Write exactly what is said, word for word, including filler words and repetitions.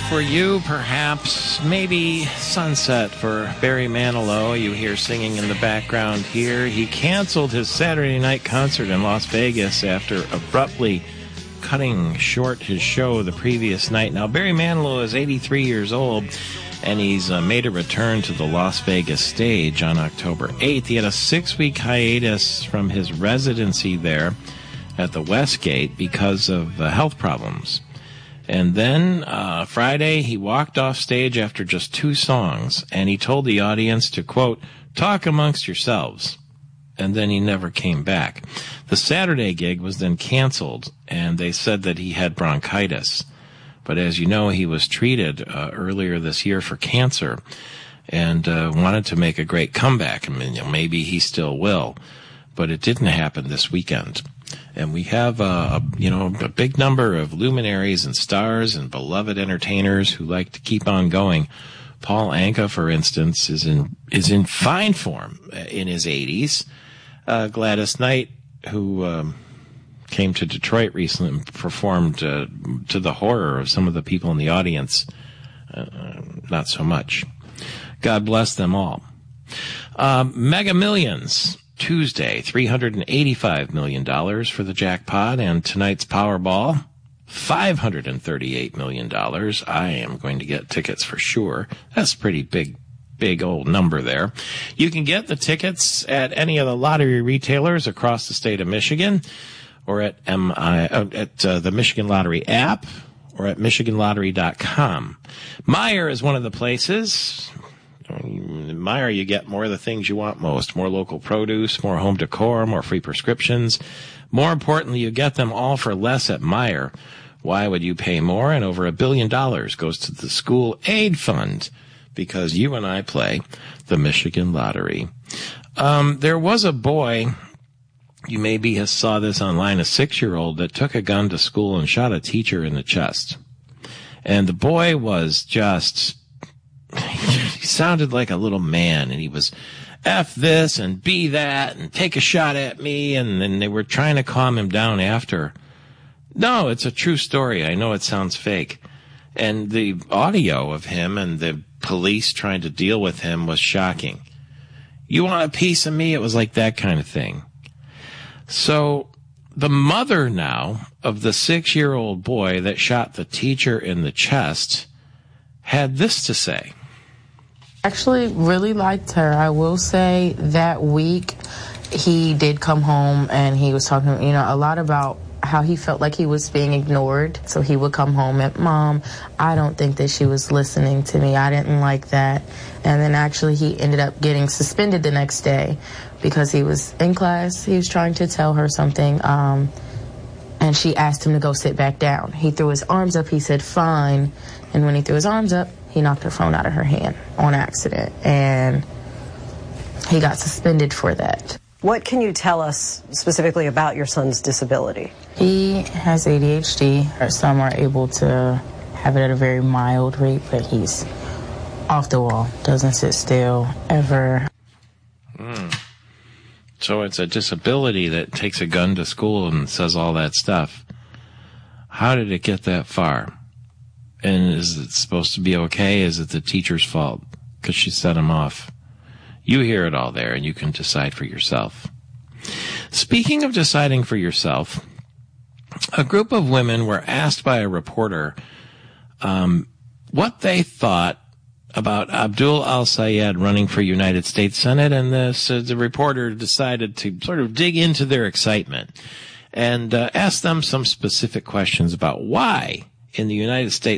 for you, perhaps, maybe Sunset for Barry Manilow. You hear singing in the background here. He canceled his Saturday night concert in Las Vegas after abruptly cutting short his show the previous night. Now, Barry Manilow is eighty-three years old, and he's uh, made a return to the Las Vegas stage on October eighth. He had a six-week hiatus from his residency there at the Westgate because of uh, health problems. And then uh, Friday, he walked off stage after just two songs, and he told the audience to, quote, talk amongst yourselves. And then he never came back. The Saturday gig was then canceled, and they said that he had bronchitis. But as you know, he was treated uh, earlier this year for cancer and uh, wanted to make a great comeback. I mean, you know, maybe he still will, but it didn't happen this weekend. And we have, uh, a, you know, a big number of luminaries and stars and beloved entertainers who like to keep on going. Paul Anka, for instance, is in is in fine form in his eighties. Uh, Gladys Knight, who um, came to Detroit recently and performed uh, to the horror of some of the people in the audience, uh, not so much. God bless them all. Uh, Mega Millions. Tuesday, three hundred eighty-five million dollars for the jackpot, and tonight's Powerball, five hundred thirty-eight million dollars. I am going to get tickets for sure. That's a pretty big, big old number there. You can get the tickets at any of the lottery retailers across the state of Michigan, or at M I uh, at uh, the Michigan Lottery app, or at michigan lottery dot com. Meijer is one of the places. In Meijer, you get more of the things you want most. More local produce, more home decor, more free prescriptions. More importantly, you get them all for less at Meijer. Why would you pay more? And over a billion dollars goes to the school aid fund because you and I play the Michigan Lottery. Um, there was a boy, you maybe have saw this online, a six-year-old that took a gun to school and shot a teacher in the chest. And the boy was just... he sounded like a little man, and he was F this and B that and take a shot at me, and then they were trying to calm him down after. No, it's a true story. I know it sounds fake. And the audio of him and the police trying to deal with him was shocking. You want a piece of me? It was like that kind of thing. So the mother now of the six-year-old boy that shot the teacher in the chest had this to say. Actually really liked her. I will say that week he did come home and he was talking, you know, a lot about how he felt like he was being ignored. So he would come home and, Mom, I don't think that she was listening to me. I didn't like that. And then actually he ended up getting suspended the next day because he was in class. He was trying to tell her something. Um, and she asked him to go sit back down. He threw his arms up. He said, fine. And when he threw his arms up, he knocked her phone out of her hand on accident, and he got suspended for that. What can you tell us specifically about your son's disability? He has A D H D. Some are able to have it at a very mild rate, but he's off the wall, doesn't sit still, ever. Mm. So it's a disability that takes a gun to school and says all that stuff. How did it get that far? And is it supposed to be okay? Is it the teacher's fault because she set him off? You hear it all there, and you can decide for yourself. Speaking of deciding for yourself, a group of women were asked by a reporter um, what they thought about Abdul al-Sayed running for United States Senate, and this, uh, the reporter decided to sort of dig into their excitement and uh, ask them some specific questions about why in the United States